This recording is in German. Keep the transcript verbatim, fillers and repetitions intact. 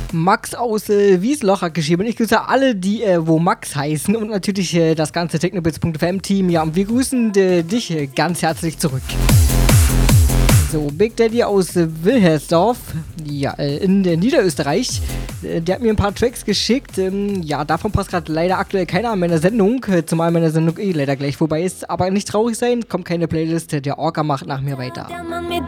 Max aus äh, Wiesloch hat geschrieben. Ich grüße alle, die äh, wo Max heißen und natürlich äh, das ganze technobits punkt f m Team. Ja, und wir grüßen äh, dich äh, ganz herzlich zurück. So, Big Daddy aus äh, Wilhelmsdorf, ja, äh, in äh, Niederösterreich. Äh, der hat mir ein paar Tracks geschickt. Ähm, ja, davon passt gerade leider aktuell keiner an meiner Sendung, äh, zumal meine Sendung eh leider gleich vorbei ist. Aber nicht traurig sein, kommt keine Playlist. Der Orca macht nach mir weiter. Der Mann mit